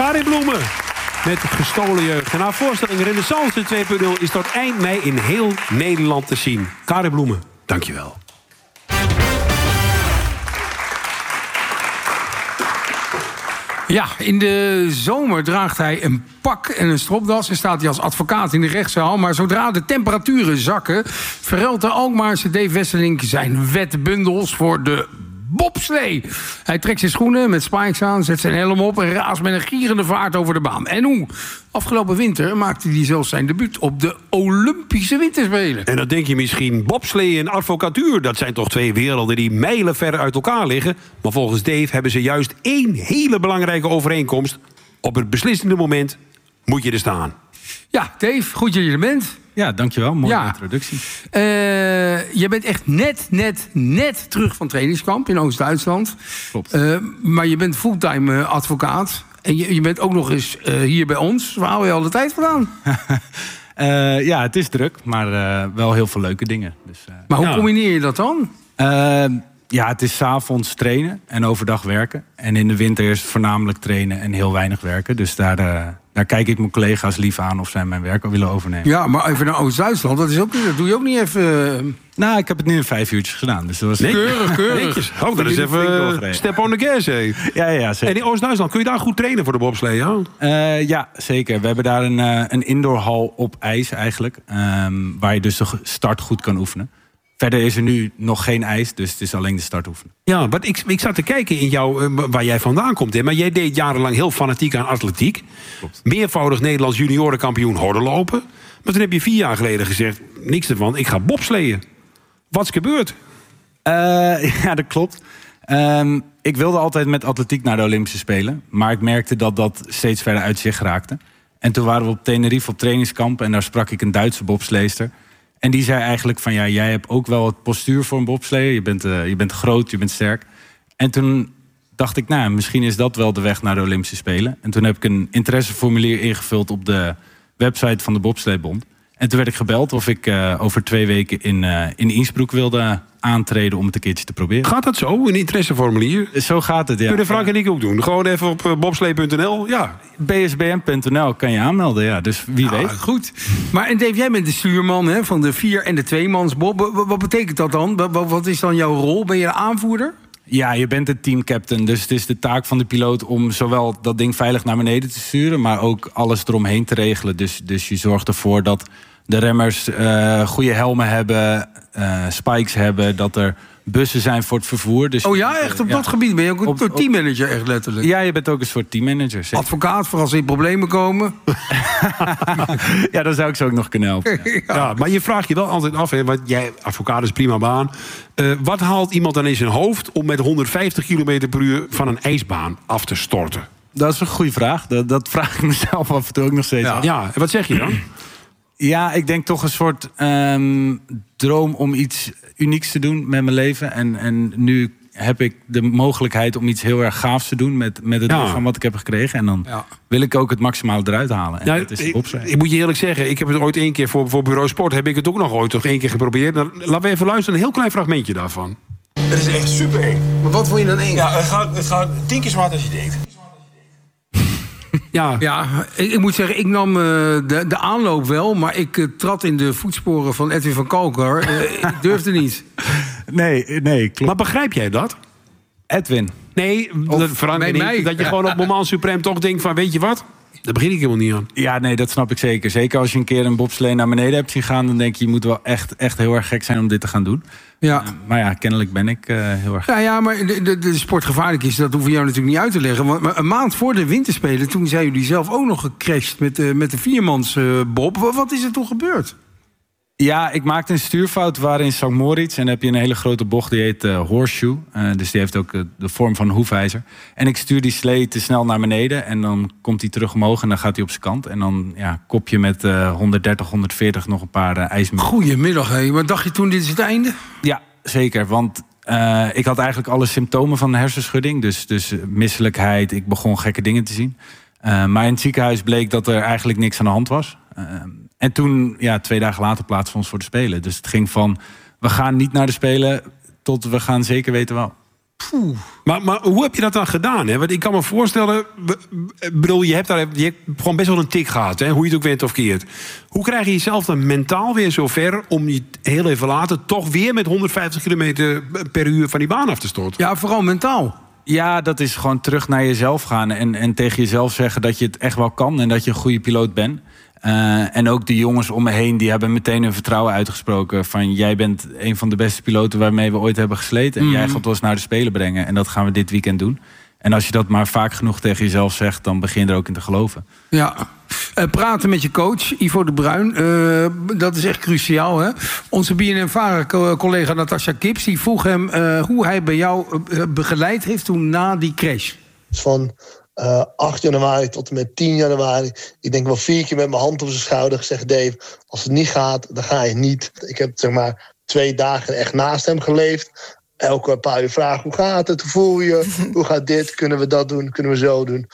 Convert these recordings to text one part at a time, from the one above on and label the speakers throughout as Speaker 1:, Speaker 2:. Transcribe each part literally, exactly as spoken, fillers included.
Speaker 1: Karin Bloemen met Gestolen Jeugd. En haar voorstelling Renaissance twee punt nul is tot eind mei in heel Nederland te zien. Karin Bloemen, dankjewel.
Speaker 2: Ja, in de zomer draagt hij een pak en een stropdas en staat hij als advocaat in de rechtszaal. Maar zodra de temperaturen zakken, verruilt de Alkmaarse Dave Wesseling zijn wetbundels voor de bobslee. Hij trekt zijn schoenen met spikes aan, zet zijn helm op en raast met een gierende vaart over de baan. En hoe? Afgelopen winter maakte hij zelfs zijn debuut op de Olympische Winterspelen.
Speaker 1: En dan denk je misschien, bobslee en advocatuur, dat zijn toch twee werelden die mijlenver uit elkaar liggen. Maar volgens Dave hebben ze juist één hele belangrijke overeenkomst. Op het beslissende moment moet je er staan.
Speaker 2: Ja, Dave, goed dat je er bent.
Speaker 3: Ja, dankjewel. Mooie
Speaker 2: Ja.
Speaker 3: introductie.
Speaker 2: Uh, je bent echt net, net, net terug van trainingskamp in Oost-Duitsland.
Speaker 3: Klopt.
Speaker 2: Uh, maar je bent fulltime uh, advocaat. En je, je bent ook nog eens uh, hier bij ons. Waar hou je al de tijd vandaan?
Speaker 3: uh, ja, het is druk, maar uh, wel heel veel leuke dingen. Dus, uh,
Speaker 2: maar hoe
Speaker 1: ja.
Speaker 2: combineer je dat dan?
Speaker 3: Uh, ja, het is 's avonds trainen en overdag werken. En in de winter is het voornamelijk trainen en heel weinig werken. Dus daar, uh, daar kijk ik mijn collega's lief aan of zij mijn werk willen overnemen.
Speaker 2: Ja, maar even naar Oost-Duitsland, dat, is ook, dat doe je ook niet even... Uh...
Speaker 3: Nou, ik heb het nu in vijf uurtjes gedaan. Dus dat was
Speaker 1: Nee.
Speaker 2: Keurig, keurig.
Speaker 1: Netjes. Oh, dat is even uh, step on the gas, hé.
Speaker 3: Ja, ja, zeker.
Speaker 1: En in Oost-Duitsland, kun je daar goed trainen voor de bobslee, ja?
Speaker 3: Uh, ja, zeker. We hebben daar een, uh, een indoorhal op ijs eigenlijk. Um, waar je dus de start goed kan oefenen. Verder is er nu nog geen ijs, dus het is alleen de start oefenen.
Speaker 1: Ja, maar ik, ik zat te kijken in jou, uh, waar jij vandaan komt. Hè? Maar jij deed jarenlang heel fanatiek aan atletiek.
Speaker 3: Klopt.
Speaker 1: Meervoudig Nederlands juniorenkampioen hordenlopen. Maar toen heb je vier jaar geleden gezegd, niks ervan, ik ga bobsleeën. Wat is gebeurd?
Speaker 3: Uh, ja, dat klopt. Um, ik wilde altijd met atletiek naar de Olympische Spelen. Maar ik merkte dat dat steeds verder uit zich raakte. En toen waren we op Tenerife op trainingskamp. En daar sprak ik een Duitse bobsleester. En die zei eigenlijk van, ja, jij hebt ook wel het postuur voor een bobsleeër. Je bent, uh, je bent groot, je bent sterk. En toen dacht ik, nou, misschien is dat wel de weg naar de Olympische Spelen. En toen heb ik een interesseformulier ingevuld op de website van de Bobsleebond. En toen werd ik gebeld of ik uh, over twee weken in, uh, in Innsbruck wilde aantreden om het een keertje te proberen.
Speaker 1: Gaat dat zo, een interesseformulier?
Speaker 3: Zo gaat het, ja.
Speaker 1: Kunnen Frank en ik ook doen? Gewoon even op uh, bobslee punt n l, ja.
Speaker 3: b s b n punt n l kan je aanmelden, ja. Dus wie
Speaker 2: Ja,
Speaker 3: weet.
Speaker 2: goed. Maar en Dave, jij bent de stuurman hè, van de vier- en de tweemansbob. Wat, wat betekent dat dan? Wat, wat is dan jouw rol? Ben je de aanvoerder?
Speaker 3: Ja, je bent de teamcaptain. Dus het is de taak van de piloot om zowel dat ding veilig naar beneden te sturen, maar ook alles eromheen te regelen. Dus, dus je zorgt ervoor dat de remmers uh, goede helmen hebben, uh, spikes hebben, dat er bussen zijn voor het vervoer. Dus
Speaker 2: Oh ja, echt op
Speaker 3: ja.
Speaker 2: dat gebied ben je ook een
Speaker 3: Op-
Speaker 2: soort
Speaker 3: op-
Speaker 2: teammanager, echt letterlijk.
Speaker 3: Ja, je bent ook een soort teammanager. zeker.
Speaker 2: Advocaat voor als er in problemen komen.
Speaker 3: Ja, dan zou ik ze ook nog kunnen helpen. Ja.
Speaker 1: Ja, maar je vraagt je wel altijd af, hè, want jij, advocaat is prima baan. Uh, wat haalt iemand dan in zijn hoofd om met honderdvijftig kilometer per uur van een ijsbaan af te storten?
Speaker 3: Dat is een goede vraag. Dat, dat vraag ik mezelf af en toe ook nog steeds af.
Speaker 1: Ja, en wat zeg je dan?
Speaker 3: Ja, ik denk toch een soort um, droom om iets unieks te doen met mijn leven. En, en nu heb ik de mogelijkheid om iets heel erg gaafs te doen met, met het
Speaker 1: Ja.
Speaker 3: lichaam wat ik heb gekregen. En dan
Speaker 2: Ja.
Speaker 3: wil ik ook het maximale eruit halen. En
Speaker 1: Ja,
Speaker 3: dat is de
Speaker 1: ik,
Speaker 3: bobslee.
Speaker 1: ik moet je eerlijk zeggen, ik heb het ooit één keer voor, voor Bureau Sport, heb ik het ook nog ooit nog één keer geprobeerd. Nou, laten we even luisteren, een heel klein fragmentje daarvan.
Speaker 4: Het is echt super eng.
Speaker 2: Maar wat vond je dan eng?
Speaker 4: Ja, het gaat, het gaat tien keer zwaarder als je denkt.
Speaker 1: Ja,
Speaker 2: Ja, ik, ik moet zeggen, ik nam uh, de, de aanloop wel, maar ik uh, trad in de voetsporen van Edwin van Kalker. Uh, ik durfde niet.
Speaker 3: Nee, nee, klopt.
Speaker 1: maar begrijp jij dat?
Speaker 3: Edwin.
Speaker 1: Nee, dat, Frank
Speaker 2: bij
Speaker 1: en ik,
Speaker 2: mij.
Speaker 1: dat je gewoon op moment suprem toch denkt van, weet je wat? Daar begin ik helemaal niet aan.
Speaker 3: Ja, nee, dat snap ik zeker. Zeker als je een keer een bobslee naar beneden hebt zien gaan, dan denk je, je moet wel echt, echt heel erg gek zijn om dit te gaan doen.
Speaker 2: Ja.
Speaker 3: Uh, maar ja, kennelijk ben ik uh, heel erg.
Speaker 2: Ja, ja, maar de, de, de sport gevaarlijk is, dat hoeven jou natuurlijk niet uit te leggen. Want maar een maand voor de winterspelen, toen zijn jullie zelf ook nog gecrashed met de, met de viermans uh, bob. Wat, wat is er toen gebeurd?
Speaker 3: Ja, ik maakte een stuurfout. We waren in Sankt Moritz en dan heb je een hele grote bocht die heet uh, horseshoe. Uh, dus die heeft ook uh, de vorm van een hoefijzer. En ik stuur die slee te snel naar beneden en dan komt hij terug omhoog en dan gaat hij op zijn kant. En dan ja, kop je met uh, honderddertig, honderdveertig nog een paar uh, ijsmuren.
Speaker 2: Goedemiddag, hé. Maar dacht je toen, dit is het einde?
Speaker 3: Ja, zeker. Want uh, ik had eigenlijk alle symptomen van een hersenschudding. Dus, dus uh, misselijkheid, ik begon gekke dingen te zien. Uh, maar in het ziekenhuis bleek dat er eigenlijk niks aan de hand was. Uh, En toen, ja, twee dagen later plaatsten we ons voor de Spelen. Dus het ging van, we gaan niet naar de Spelen, tot we gaan zeker weten wel.
Speaker 2: Poeh.
Speaker 1: Maar, maar hoe heb je dat dan gedaan? Hè? Want ik kan me voorstellen... Ik bedoel, je hebt, daar, je hebt gewoon best wel een tik gehad. Hè? Hoe je het ook went of keert. Hoe krijg je jezelf dan mentaal weer zover... om je heel even later toch weer met honderdvijftig kilometer per uur... van die baan af te storten?
Speaker 2: Ja, vooral mentaal.
Speaker 3: Ja, dat is gewoon terug naar jezelf gaan. En, en tegen jezelf zeggen dat je het echt wel kan. En dat je een goede piloot bent. Uh, en ook de jongens om me heen, die hebben meteen hun vertrouwen uitgesproken. Van, jij bent een van de beste piloten waarmee we ooit hebben gesleten. En mm. jij gaat ons naar de Spelen brengen. En dat gaan we dit weekend doen. En als je dat maar vaak genoeg tegen jezelf zegt... dan begin je er ook in te geloven.
Speaker 2: Ja, uh, praten met je coach, Ivo de Bruin. Uh, dat is echt cruciaal, hè? Onze B N N-collega Natasja Kips... die vroeg hem uh, hoe hij bij jou uh, begeleid heeft toen na die crash.
Speaker 5: Van uh, acht januari tot en met tien januari... ik denk wel vier keer met mijn hand op zijn schouder gezegd... Dave, als het niet gaat, dan ga je niet. Ik heb zeg maar twee dagen echt naast hem geleefd... Elke paar uur vragen, hoe gaat het, hoe voel je, hoe gaat dit, kunnen we dat doen, kunnen we zo doen.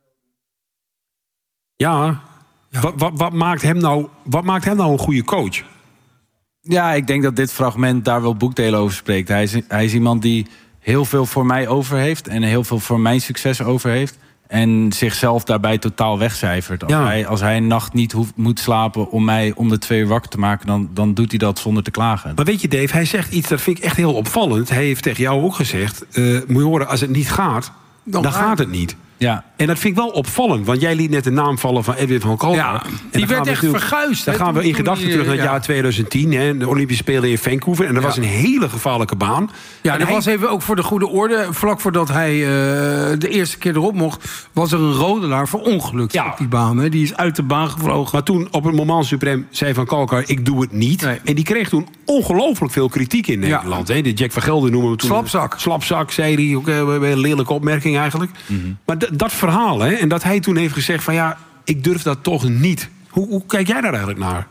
Speaker 1: Ja, ja. Wat, wat, wat, maakt hem nou, wat maakt hem nou een goede coach?
Speaker 3: Ja, ik denk dat dit fragment daar wel boekdelen over spreekt. Hij is, hij is iemand die heel veel voor mij over heeft... en heel veel voor mijn succes over heeft... en zichzelf daarbij totaal wegcijfert. Als, ja. hij, als hij een nacht niet hoeft, moet slapen om mij om de twee uur wakker te maken... Dan, dan doet hij dat zonder te klagen.
Speaker 1: Maar weet je, Dave, hij zegt iets, dat vind ik echt heel opvallend. Hij heeft tegen jou ook gezegd... Uh, moet je horen, als het niet gaat, dan, dan gaat het niet.
Speaker 3: Ja.
Speaker 1: En dat vind ik wel opvallend, want jij liet net de naam vallen van Edwin van Kalkar.
Speaker 2: Ja, die werd echt verguisd.
Speaker 1: Dan gaan we in gedachten terug naar het jaar tweeduizend tien, hè, de Olympische Spelen in Vancouver. En dat ja. was een hele gevaarlijke baan.
Speaker 2: Ja, en dat hij... was even ook voor de goede orde. Vlak voordat hij uh, de eerste keer erop mocht, was er een rodelaar verongelukt ja. op die baan. Hè. Die is uit de baan gevlogen.
Speaker 1: Maar toen op het moment suprem zei Van Kalkar, ik doe het niet. Nee. En die kreeg toen ongelooflijk veel kritiek in Nederland. Ja. Hè. De Jack van Gelder noemen we toen.
Speaker 2: Slapzak.
Speaker 1: Slapzak, zei hij. Ook een lelijke opmerking eigenlijk. Mm-hmm. Maar d- dat verhaal, hè, en dat hij toen heeft gezegd van ja, ik durf dat toch niet. Hoe, hoe kijk jij daar eigenlijk naar?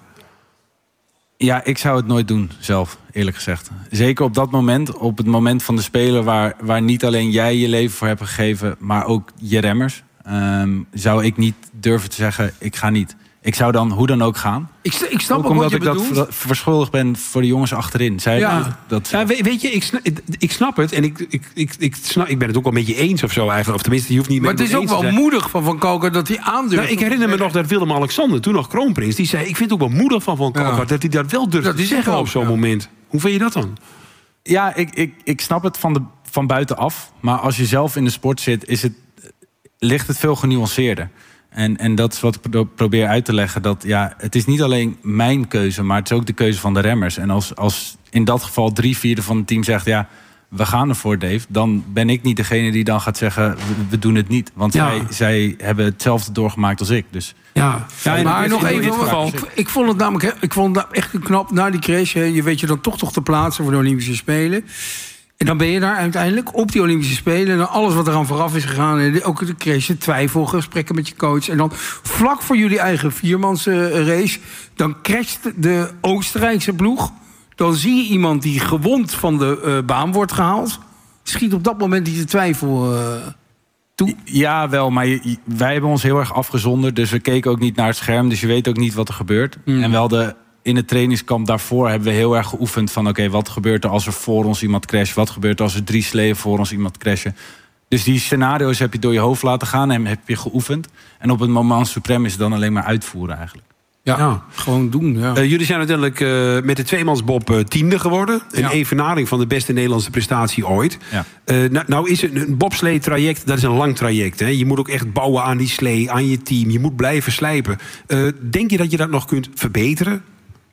Speaker 3: Ja, ik zou het nooit doen zelf, eerlijk gezegd. Zeker op dat moment, op het moment van de Spelen... waar, waar niet alleen jij je leven voor hebt gegeven... maar ook je remmers, um, zou ik niet durven te zeggen, ik ga niet. Ik zou dan hoe dan ook gaan.
Speaker 2: Ik, ik snap ook,
Speaker 3: ook omdat
Speaker 2: wat je
Speaker 3: ik
Speaker 2: bedoelt.
Speaker 3: dat verschuldigd ben voor de jongens achterin. Zij
Speaker 2: ja.
Speaker 3: dat...
Speaker 1: ja, weet je, ik snap, ik snap het. En ik, ik, ik, ik, snap, ik ben het ook wel met je eens of zo eigenlijk. Of tenminste, je hoeft niet
Speaker 2: maar
Speaker 1: met
Speaker 2: het is ook wel
Speaker 1: zijn.
Speaker 2: moedig van Van Kalkar dat hij aandurft.
Speaker 1: Nou, ik herinner me nog dat Willem-Alexander, toen nog kroonprins... die zei, ik vind het ook wel moedig van Van Kalkar... Ja. dat hij dat wel durft dat te zeggen ook, op zo'n ja. moment. Hoe vind je dat dan?
Speaker 3: Ja, ik, ik, ik snap het van, de, van buitenaf. Maar als je zelf in de sport zit, is het, ligt het veel genuanceerder. En, en dat is wat ik probeer uit te leggen. Dat ja, het is niet alleen mijn keuze, maar het is ook de keuze van de remmers. En als, als in dat geval drie vierde van het team zegt... ja, we gaan ervoor, Dave... dan ben ik niet degene die dan gaat zeggen... we, we doen het niet. Want ja. zij, zij hebben hetzelfde doorgemaakt als ik. Dus
Speaker 2: ja, ja en maar nog even, geval... ik, ik vond het namelijk ik vond het echt knap na die crash. Hè, je weet je dan toch toch te plaatsen voor de Olympische Spelen... En dan ben je daar uiteindelijk op die Olympische Spelen... en alles wat eraan vooraf is gegaan... ook de crash, twijfel, gesprekken met je coach... en dan vlak voor jullie eigen viermans uh, race... dan crasht de Oostenrijkse ploeg. Dan zie je iemand die gewond van de uh, baan wordt gehaald... schiet op dat moment die twijfel uh, toe.
Speaker 3: Ja, wel, maar je, wij hebben ons heel erg afgezonderd... dus we keken ook niet naar het scherm... dus je weet ook niet wat er gebeurt. Mm. En wel de... In het trainingskamp daarvoor hebben we heel erg geoefend van... oké, okay, wat gebeurt er als er voor ons iemand crasht? Wat gebeurt er als er drie sleeën voor ons iemand crashen? Dus die scenario's heb je door je hoofd laten gaan en heb je geoefend. En op het moment suprem is het dan alleen maar uitvoeren eigenlijk.
Speaker 2: Ja, ja. gewoon doen. Ja.
Speaker 1: Uh, jullie zijn uiteindelijk uh, met de tweemansbob uh, tiende geworden. Een ja. evenaring van de beste Nederlandse prestatie ooit. Ja. Uh, nou, nou is het een bobslee-traject, dat is een lang traject. Hè? Je moet ook echt bouwen aan die slee, aan je team. Je moet blijven slijpen. Uh, denk je dat je dat nog kunt verbeteren?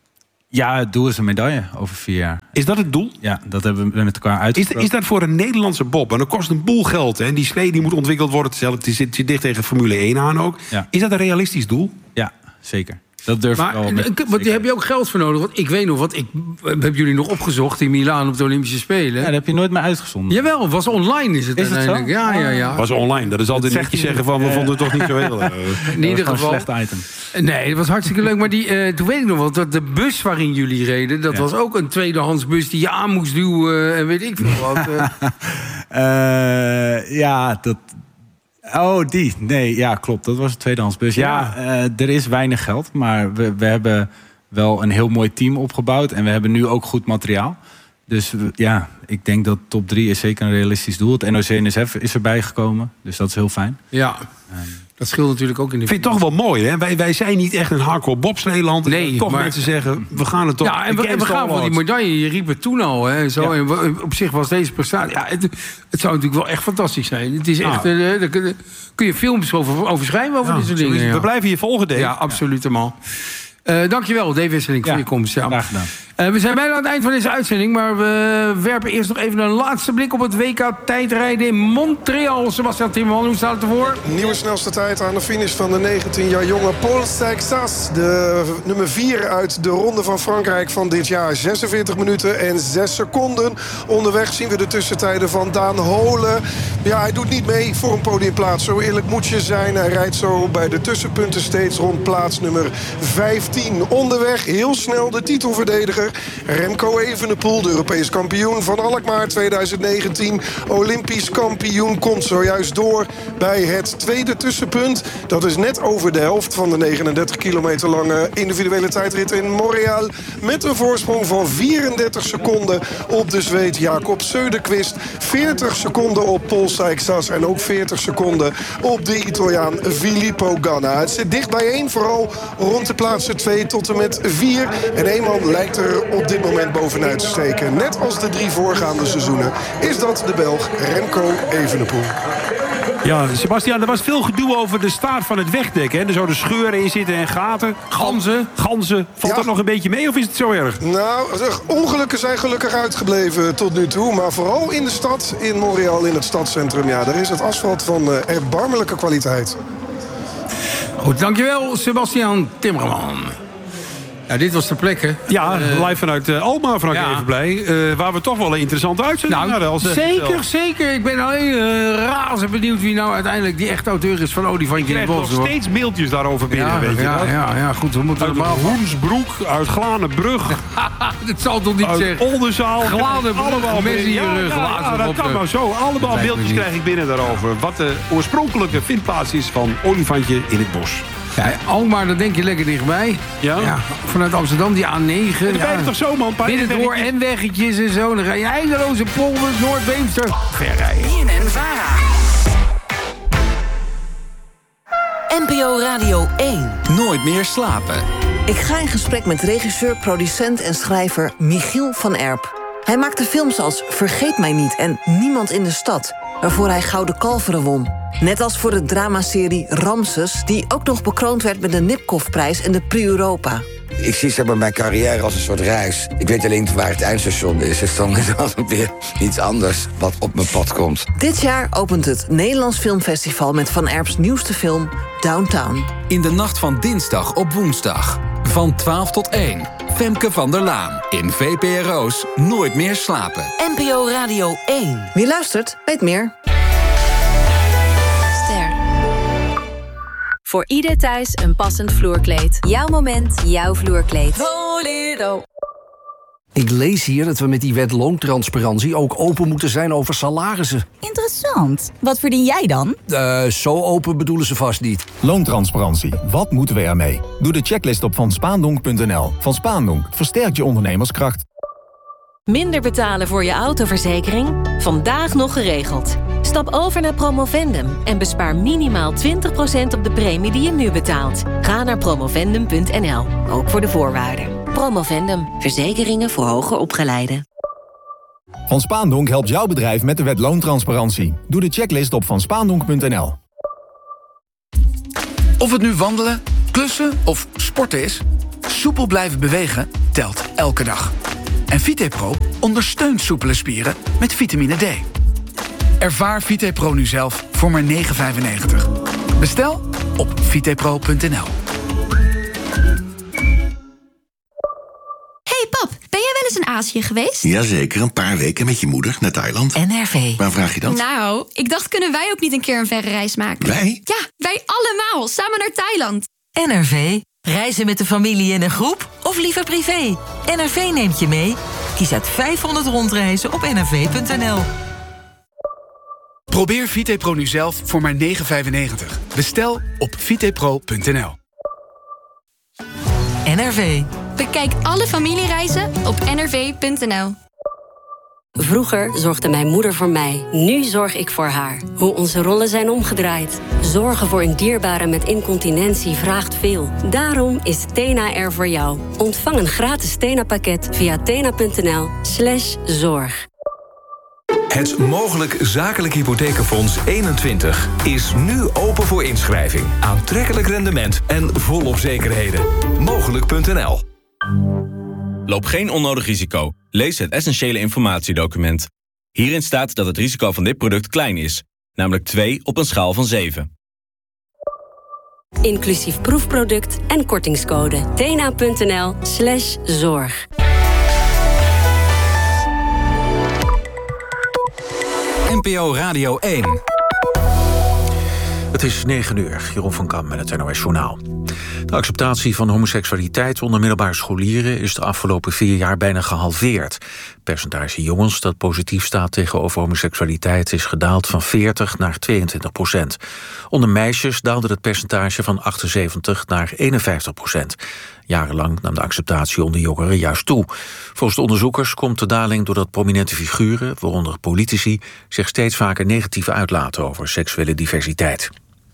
Speaker 3: Ja, het doel is een medaille over vier jaar.
Speaker 1: Is dat het doel?
Speaker 3: Ja, dat hebben we met elkaar uitgesproken.
Speaker 1: Is, is dat voor een Nederlandse bob? En dat kost een boel geld. Hè? En die slee die moet ontwikkeld worden. Het zit, zit dicht tegen Formule één aan ook. Ja. Is dat een realistisch doel?
Speaker 3: Ja, zeker. Dat durf
Speaker 2: maar,
Speaker 3: ik wel. Met,
Speaker 2: maar daar heb je ook geld voor nodig. Want ik weet nog wat, ik heb jullie nog opgezocht in Milaan op de Olympische Spelen.
Speaker 3: Ja, dat heb je nooit meer uitgezonden.
Speaker 2: Jawel, was online is het
Speaker 3: is uiteindelijk.
Speaker 2: Het ja, ja, ja.
Speaker 1: Was online. Dat is altijd dat netjes zeggen van we uh, vonden het toch niet zo heel. Uh,
Speaker 2: in ieder geval.
Speaker 3: Een slecht item.
Speaker 2: Nee, dat was hartstikke leuk. Maar die, uh, toen weet ik nog wel dat de bus waarin jullie reden, dat ja. was ook een tweedehands bus die je aan moest duwen en weet ik veel wat. Uh.
Speaker 3: uh, ja, dat. Oh, die. Nee, ja, klopt. Dat was een tweedehandsbus. Ja, ja uh, er is weinig geld, maar we, we hebben wel een heel mooi team opgebouwd. En we hebben nu ook goed materiaal. Dus ja, ik denk dat top drie is zeker een realistisch doel. Het N O C N S F is erbij gekomen, dus dat is heel fijn.
Speaker 2: Ja, dat scheelt natuurlijk ook in de...
Speaker 1: Ik vind het toch wel mooi, hè? Wij, wij zijn niet echt een hardcore bobsleeland.
Speaker 2: Nee,
Speaker 1: toch
Speaker 2: maar...
Speaker 1: mensen zeggen, we gaan het toch...
Speaker 2: Ja, en we, en we gaan voor die medaille. Je riep het toen al, hè. Zo,
Speaker 1: Ja.
Speaker 2: en we, op zich was deze prestatie... Ja, het, het zou natuurlijk wel echt fantastisch zijn. Het is echt...
Speaker 1: Nou.
Speaker 2: Uh, daar kun, kun je films over, over schrijven, over
Speaker 1: Ja,
Speaker 2: dit soort
Speaker 1: zo is
Speaker 2: dingen.
Speaker 1: het.
Speaker 2: Ja.
Speaker 1: We blijven je volgen, Dave.
Speaker 2: Ja, absoluut helemaal. Uh, dankjewel, Dave Wesseling, voor
Speaker 3: Ja,
Speaker 2: je komst. Ja.
Speaker 3: graag gedaan.
Speaker 2: Uh, we zijn bijna aan het eind van deze uitzending, maar we werpen eerst nog even een laatste blik op het W K tijdrijden in Montreal. Sebastian Timmerman, hoe staat het ervoor?
Speaker 6: Nieuwe snelste tijd aan de finish van de negentien jaar jonge Paul Seixas. De nummer vier uit de Ronde van Frankrijk van dit jaar. zesenveertig minuten en zes seconden. Onderweg zien we de tussentijden van Daan Holen. Ja, hij doet niet mee voor een podiumplaats. Zo eerlijk moet je zijn. Hij rijdt zo bij de tussenpunten steeds rond plaats nummer vijftien. Onderweg heel snel de titelverdediger Remco Evenepoel, de Europees kampioen van Alkmaar tweeduizend negentien. Olympisch kampioen komt zojuist door bij het tweede tussenpunt. Dat is net over de helft van de negenendertig kilometer lange individuele tijdrit in Montreal. Met een voorsprong van vierendertig seconden op de Zweed Jakob Söderqvist. veertig seconden op Paul Seixas en ook veertig seconden op de Italiaan Filippo Ganna. Het zit dicht bijeen, vooral rond de plaatsen twee tot en met vier. En één man lijkt er op dit moment bovenuit te steken. Net als de drie voorgaande seizoenen is dat de Belg Remco Evenepoel.
Speaker 1: Ja, Sebastian, er was veel gedoe over de staart van het wegdek. Hè? Er zouden scheuren in zitten en gaten. Ganzen, ganzen. Valt
Speaker 6: Ja.
Speaker 1: dat nog een beetje mee of is het zo erg?
Speaker 6: Nou, ongelukken zijn gelukkig uitgebleven tot nu toe. Maar vooral in de stad, in Montreal, in het stadscentrum. Ja, daar is het asfalt van uh, erbarmelijke kwaliteit.
Speaker 2: Goed, dankjewel, Sebastian Timmerman. Ja, dit was de plek, hè?
Speaker 1: Ja,
Speaker 2: Uh,
Speaker 1: live vanuit uh, Alkmaar, Frank
Speaker 2: ja.
Speaker 1: even blij. Uh, waar we toch wel een interessante uitzending
Speaker 2: Nou,
Speaker 1: hadden. Als, uh,
Speaker 2: zeker,
Speaker 1: zelf.
Speaker 2: zeker. Ik ben alleen uh, razend benieuwd wie nou uiteindelijk die echte auteur is van Olifantje
Speaker 1: Je
Speaker 2: in het
Speaker 1: krijgt
Speaker 2: bos.
Speaker 1: nog
Speaker 2: hoor.
Speaker 1: steeds mailtjes daarover binnen,
Speaker 2: Ja,
Speaker 1: weet je
Speaker 2: ja,
Speaker 1: wel.
Speaker 2: ja, ja, goed, we moeten
Speaker 1: Uit
Speaker 2: het maar af.
Speaker 1: Hoensbroek, uit Glanenbrug,
Speaker 2: Dat zal toch niet
Speaker 1: uit
Speaker 2: zeggen.
Speaker 1: Oldenzaal.
Speaker 2: Glanenbrug,
Speaker 1: Allemaal
Speaker 2: mensen in je
Speaker 1: binnen.
Speaker 2: rug,
Speaker 1: Ja, ja,
Speaker 2: lazen
Speaker 1: ja, dat
Speaker 2: op
Speaker 1: kan
Speaker 2: de-
Speaker 1: maar zo. Allemaal
Speaker 2: lijkt me
Speaker 1: mailtjes
Speaker 2: niet.
Speaker 1: krijg ik binnen daarover. Wat de oorspronkelijke vindplaats is van Olifantje in het bos.
Speaker 2: Ja, Alkmaar, dan denk je lekker dichtbij.
Speaker 1: Ja.
Speaker 2: Vanuit Amsterdam, die A negen.
Speaker 1: Dan
Speaker 2: ja.
Speaker 1: ben je toch zo, man. Een paar
Speaker 2: Binnendoor
Speaker 1: weggetjes.
Speaker 2: en weggetjes en zo. Dan ga je eindeloze polders, Noord-Beemster. Ver rijden.
Speaker 7: B N N Vara. N P O Radio één.
Speaker 8: Nooit meer slapen.
Speaker 7: Ik ga in gesprek met regisseur, producent en schrijver Michiel van Erp. Hij maakte films als Vergeet mij niet en Niemand in de stad, waarvoor hij Gouden Kalveren won. Net als voor de dramaserie Ramses, die ook nog bekroond werd met de Nipkoff-prijs en de Prix Europa.
Speaker 9: Ik zie zeg maar, mijn carrière als een soort reis. Ik weet alleen niet waar het eindstation is. Dus dan is er altijd weer iets anders wat op mijn pad komt.
Speaker 7: Dit jaar opent het Nederlands Filmfestival met Van Erps nieuwste film Downtown.
Speaker 8: In de nacht van dinsdag op woensdag. Van twaalf tot één. Femke van der Laan. In V P R O's Nooit meer slapen.
Speaker 7: N P O Radio één. Wie luistert, weet meer.
Speaker 10: Ster. Voor ieder thuis een passend vloerkleed. Jouw moment, jouw vloerkleed. Bolero.
Speaker 11: Ik lees hier dat we met die wet loontransparantie ook open moeten zijn over salarissen.
Speaker 12: Interessant. Wat verdien jij dan?
Speaker 11: Uh, zo open bedoelen ze vast niet.
Speaker 13: Loontransparantie. Wat moeten we ermee? Doe de checklist op van spaandonk punt n l. Van Spaandonk versterkt je ondernemerskracht.
Speaker 10: Minder betalen voor je autoverzekering? Vandaag nog geregeld. Stap over naar Promovendum en bespaar minimaal twintig procent op de premie die je nu betaalt. Ga naar promovendum punt n l, ook voor de voorwaarden. Promovendum, verzekeringen voor hoger opgeleiden.
Speaker 13: Van Spaandonk helpt jouw bedrijf met de wet loontransparantie. Doe de checklist op van spaandonk punt n l.
Speaker 14: Of het nu wandelen, klussen of sporten is, soepel blijven bewegen telt elke dag. En VitePro ondersteunt soepele spieren met vitamine D. Ervaar VitePro nu zelf voor maar negen vijfennegentig. Bestel op vitepro punt n l.
Speaker 15: Hey pap, ben jij wel eens in Azië geweest?
Speaker 16: Jazeker, een paar weken met je moeder naar Thailand.
Speaker 7: N R V.
Speaker 16: Waar vraag je dat?
Speaker 15: Nou, ik dacht, kunnen wij ook niet een keer een verre reis maken?
Speaker 16: Wij?
Speaker 15: Ja, wij allemaal, samen naar Thailand.
Speaker 7: N R V. Reizen met de familie in een groep of liever privé? N R V neemt je mee. Kies uit vijfhonderd rondreizen op n r v punt n l.
Speaker 14: Probeer VitePro nu zelf voor maar negen vijfennegentig. Bestel op vitepro punt n l.
Speaker 7: N R V.
Speaker 15: Bekijk alle familiereizen op n r v punt n l.
Speaker 17: Vroeger zorgde mijn moeder voor mij. Nu zorg ik voor haar. Hoe onze rollen zijn omgedraaid. Zorgen voor een dierbare met incontinentie vraagt veel. Daarom is Tena er voor jou. Ontvang een gratis Tena-pakket via tena.nl slash zorg.
Speaker 18: Het Mogelijk Zakelijk Hypothekenfonds eenentwintig is nu open voor inschrijving. Aantrekkelijk rendement en volop zekerheden. Mogelijk punt n l.
Speaker 19: Loop geen onnodig risico. Lees het essentiële informatiedocument. Hierin staat dat het risico van dit product klein is. Namelijk twee op een schaal van zeven.
Speaker 17: Inclusief proefproduct en kortingscode. tena.nl slash zorg.
Speaker 8: N P O Radio één.
Speaker 20: Het is negen uur, Jeroen van Kam met het N O S Journaal. De acceptatie van homoseksualiteit onder middelbare scholieren is de afgelopen vier jaar bijna gehalveerd. Het percentage jongens dat positief staat tegenover homoseksualiteit is gedaald van veertig naar tweeëntwintig procent. Onder meisjes daalde het percentage van achtenzeventig naar eenenvijftig procent. Jarenlang nam de acceptatie onder jongeren juist toe. Volgens de onderzoekers komt de daling doordat prominente figuren, waaronder politici, zich steeds vaker negatief uitlaten over seksuele diversiteit.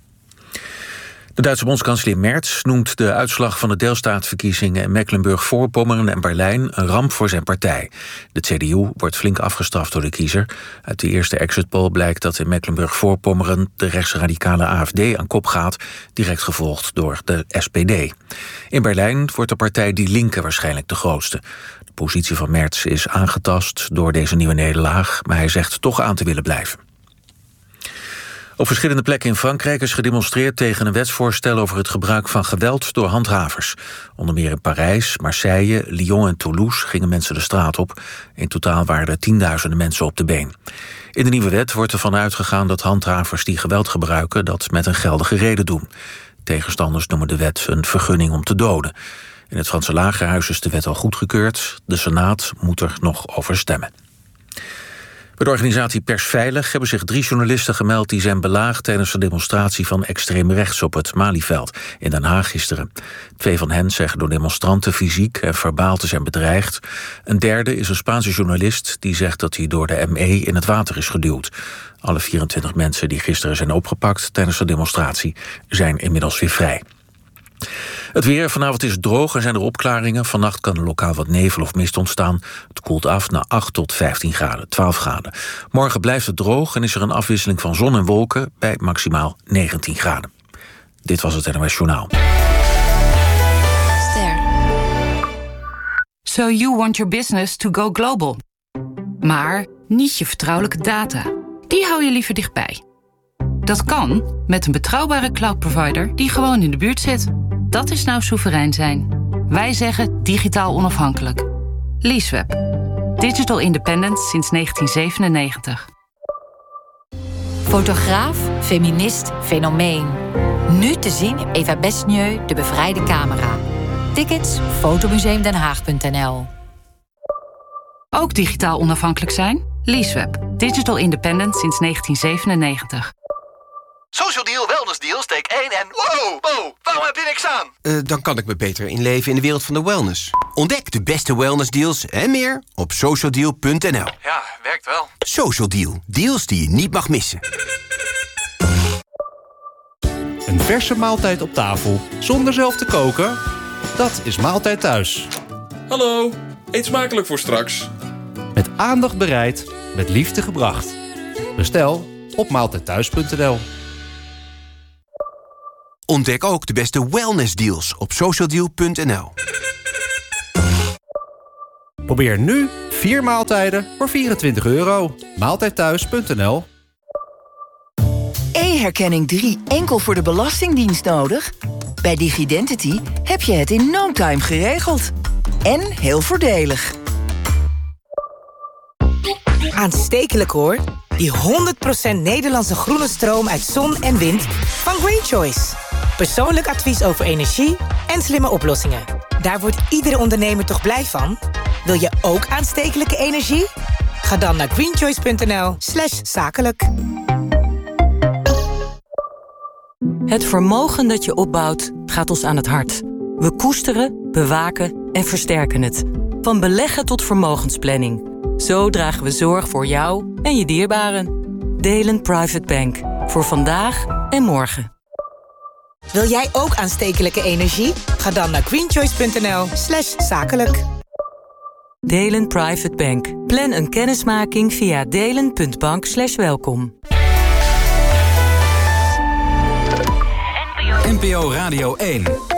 Speaker 20: De Duitse bondskanselier Merz noemt de uitslag van de deelstaatverkiezingen in Mecklenburg-Voorpommern en Berlijn een ramp voor zijn partij. De C D U wordt flink afgestraft door de kiezer. Uit de eerste exit poll blijkt dat in Mecklenburg-Voorpommern de rechtsradicale A F D aan kop gaat, direct gevolgd door de S P D. In Berlijn wordt de partij Die Linke waarschijnlijk de grootste. De positie van Merz is aangetast door deze nieuwe nederlaag, maar hij zegt toch aan te willen blijven. Op verschillende plekken in Frankrijk is gedemonstreerd tegen een wetsvoorstel over het gebruik van geweld door handhavers. Onder meer in Parijs, Marseille, Lyon en Toulouse gingen mensen de straat op. In totaal waren er tienduizenden mensen op de been. In de nieuwe wet wordt ervan uitgegaan dat handhavers die geweld gebruiken dat met een geldige reden doen. Tegenstanders noemen de wet een vergunning om te doden. In het Franse Lagerhuis is de wet al goedgekeurd. De Senaat moet er nog over stemmen. Bij de organisatie Persveilig hebben zich drie journalisten gemeld die zijn belaagd tijdens een demonstratie van extreem rechts op het Malieveld in Den Haag gisteren. Twee van hen zeggen door demonstranten fysiek en verbaal te zijn bedreigd. Een derde is een Spaanse journalist die zegt dat hij door de M E in het water is geduwd. Alle vierentwintig mensen die gisteren zijn opgepakt tijdens de demonstratie zijn inmiddels weer vrij. Het weer, vanavond is het droog en zijn er opklaringen. Vannacht kan er lokaal wat nevel of mist ontstaan. Het koelt af naar acht tot vijftien graden, twaalf graden. Morgen blijft het droog en is er een afwisseling van zon en wolken bij maximaal negentien graden. Dit was het N O S Journaal.
Speaker 21: Ster. So you want your business to go global. Maar niet je vertrouwelijke data. Die hou je liever dichtbij. Dat kan met een betrouwbare cloudprovider die gewoon in de buurt zit. Dat is nou soeverein zijn. Wij zeggen digitaal onafhankelijk. Leaseweb. Digital independent sinds negentien zevenennegentig.
Speaker 22: Fotograaf, feminist, fenomeen. Nu te zien in Eva Besnieu, De Bevrijde Camera. Tickets, fotomuseumdenhaag punt n l.
Speaker 21: Ook digitaal onafhankelijk zijn? Leaseweb. Digital independent sinds negentien zevenennegentig.
Speaker 23: Social Deal, Wellness Deal, steek één en... Wow, wow, waarom heb je niks aan? Uh, dan kan ik me beter inleven in de wereld van de wellness. Ontdek de beste wellness deals en meer op social deal punt n l.
Speaker 4: Ja, werkt wel.
Speaker 23: Social Deal, deals die je niet mag missen.
Speaker 24: Een verse maaltijd op tafel, zonder zelf te koken? Dat is Maaltijd Thuis.
Speaker 25: Hallo, eet smakelijk voor straks.
Speaker 24: Met aandacht bereid, met liefde gebracht. Bestel op maaltijd thuis punt n l.
Speaker 23: Ontdek ook de beste wellness deals op social deal punt n l.
Speaker 24: Probeer nu vier maaltijden voor vierentwintig euro. maaltijd thuis punt n l.
Speaker 26: E-herkenning drie enkel voor de Belastingdienst nodig? Bij DigiDentity heb je het in no time geregeld. En heel voordelig.
Speaker 27: Aanstekelijk hoor. Die honderd procent Nederlandse groene stroom uit zon en wind van Green Choice. Persoonlijk advies over energie en slimme oplossingen. Daar wordt iedere ondernemer toch blij van? Wil je ook aanstekelijke energie? Ga dan naar greenchoice punt n l slash zakelijk.
Speaker 28: Het vermogen dat je opbouwt gaat ons aan het hart. We koesteren, bewaken en versterken het. Van beleggen tot vermogensplanning. Zo dragen we zorg voor jou en je dierbaren. Delen Private Bank. Voor vandaag en morgen.
Speaker 27: Wil jij ook aanstekelijke energie? Ga dan naar greenchoice.nl slash zakelijk.
Speaker 28: Delen Private Bank. Plan een kennismaking via delen.bank slash welkom.
Speaker 8: N P O Radio één.